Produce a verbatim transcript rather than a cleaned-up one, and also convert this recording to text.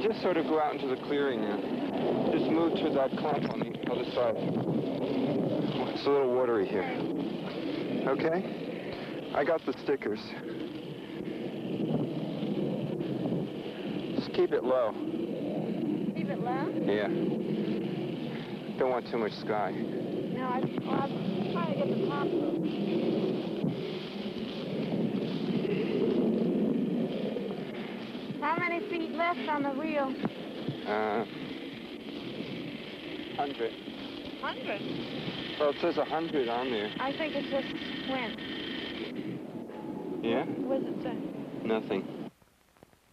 just sort of go out into the clearing now. Just move to that clump on the other side. It's a little watery here. Okay? I got the stickers. Just keep it low. Keep it low? Yeah. Don't want too much sky. No, I, well, I'm trying to get the top low. How many feet left on the reel? Uh, hundred. Hundred? Well, it says a hundred on there. I think it just went. Yeah? What does it say? Nothing.